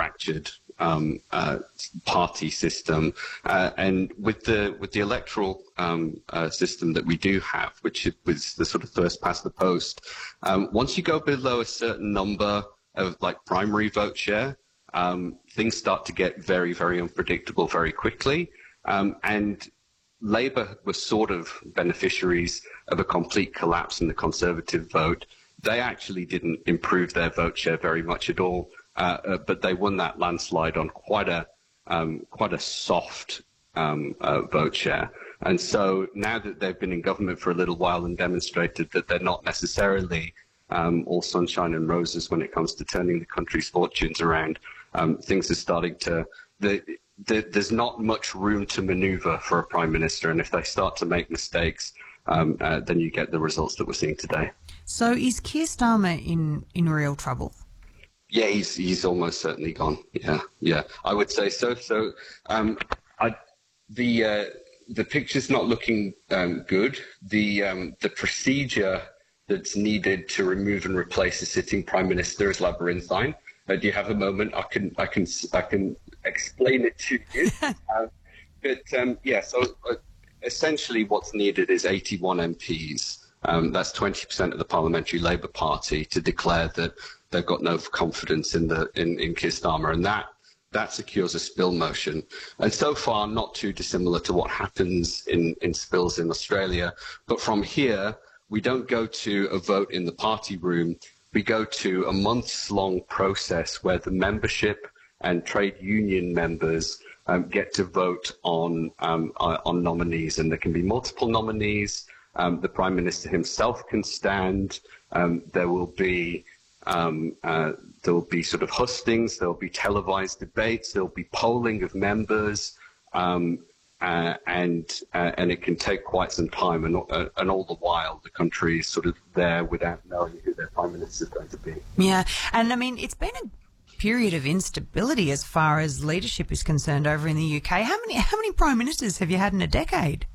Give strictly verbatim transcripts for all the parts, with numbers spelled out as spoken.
fractured um, uh, party system, uh, and with the with the electoral um, uh, system that we do have, which was the sort of first past the post, um, once you go below a certain number of like primary vote share, um, things start to get very, very unpredictable very quickly, um, and Labour were sort of beneficiaries of a complete collapse in the Conservative vote. They actually didn't improve their vote share very much at all. Uh, uh, but they won that landslide on quite a um, quite a soft um, uh, vote share. And so now that they've been in government for a little while and demonstrated that they're not necessarily um, all sunshine and roses when it comes to turning the country's fortunes around, um, things are starting to. The, the, there's not much room to manoeuvre for a prime minister, and if they start to make mistakes, um, uh, then you get the results that we're seeing today. So is Keir Starmer in in real trouble? Yeah, he's he's almost certainly gone. Yeah, yeah, I would say so. So, um, I, the uh, the picture's not looking um, good. The um, the procedure that's needed to remove and replace a sitting prime minister is labyrinthine. Uh, do you have a moment? I can I can I can explain it to you. uh, but um, yeah, so uh, essentially, what's needed is eighty-one M Ps. Um, that's twenty percent of the Parliamentary Labour Party to declare that they've got no confidence in the in, in Keir Starmer, and that that secures a spill motion. And so far, not too dissimilar to what happens in, in spills in Australia. But from here, we don't go to a vote in the party room. We go to a months-long process where the membership and trade union members um, get to vote on um, uh, on nominees, and there can be multiple nominees. Um, the Prime Minister himself can stand. Um, there will be Um, uh, there will be sort of hustings, there will be televised debates, there will be polling of members, um, uh, and uh, and it can take quite some time. And, uh, and all the while, the country is sort of there without knowing who their Prime Minister is going to be. Yeah, and I mean, it's been a period of instability as far as leadership is concerned over in the U K. How many how many Prime Ministers have you had in a decade?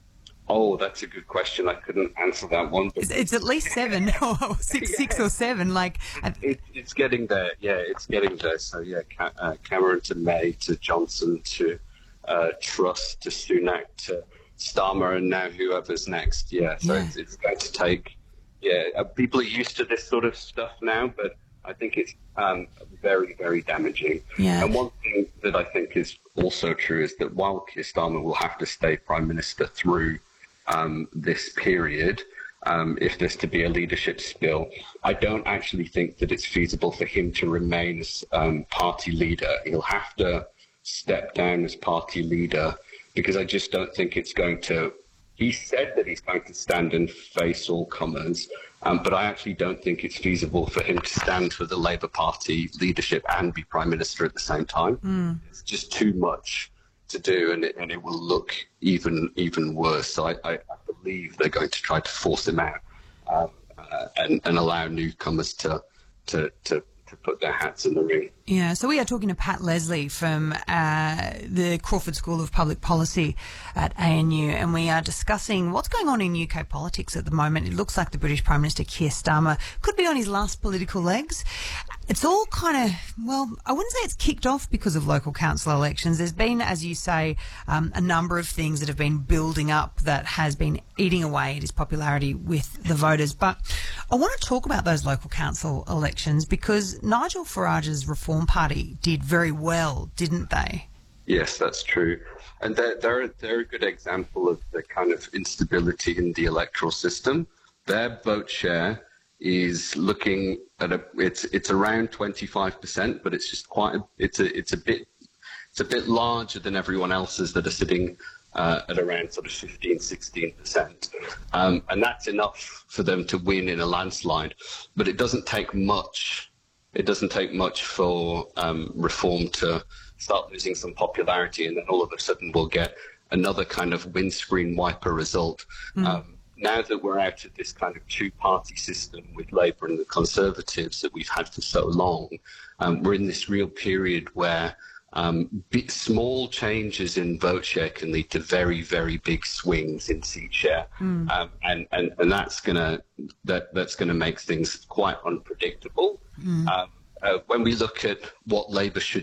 Oh, that's a good question. I couldn't answer that one. But it's, it's at least seven or six, yeah. six or seven. Like it, it's getting there. Yeah, it's getting there. So yeah, Ca- uh, Cameron to May to Johnson to uh, Truss to Sunak to Starmer, and now whoever's next. Yeah, so yeah. It's, it's going to take. Yeah, uh, people are used to this sort of stuff now, but I think it's um, very, very damaging. Yeah. And one thing that I think is also true is that while Keir Starmer will have to stay Prime Minister through Um, this period, um, if there's to be a leadership spill, I don't actually think that it's feasible for him to remain as um, party leader. He'll have to step down as party leader because I just don't think it's going to. He said that he's going to stand and face all comers, um, but I actually don't think it's feasible for him to stand for the Labour Party leadership and be Prime Minister at the same time. Mm. It's just too much to do, and it, and it will look even even worse. So I, I, I believe they're going to try to force him out um, uh, and, and allow newcomers to to to to put their hats in the ring. Yeah, so we are talking to Pat Leslie from uh, the Crawford School of Public Policy at A N U, and we are discussing what's going on in U K politics at the moment. It looks like the British Prime Minister Keir Starmer could be on his last political legs. It's all kind of, well, I wouldn't say it's kicked off because of local council elections. There's been, as you say, um, a number of things that have been building up that has been eating away at his popularity with the voters. But I want to talk about those local council elections because Nigel Farage's Reform Party did very well, didn't they? Yes, that's true. And they're, they're, they're a good example of the kind of instability in the electoral system. Their vote share is looking at a it's it's around twenty-five percent, but it's just quite a, it's a it's a bit it's a bit larger than everyone else's that are sitting uh, at around sort of fifteen, sixteen percent, um, and that's enough for them to win in a landslide. But it doesn't take much. It doesn't take much for um, Reform to start losing some popularity, and then all of a sudden we'll get another kind of windscreen wiper result. Mm. Um, Now that we're out of this kind of two-party system with Labour and the Conservatives that we've had for so long, um, we're in this real period where um, big, small changes in vote share can lead to very, very big swings in seat share, mm. um, and, and and that's gonna that that's gonna make things quite unpredictable. Mm. Um, uh, when we look at what Labour should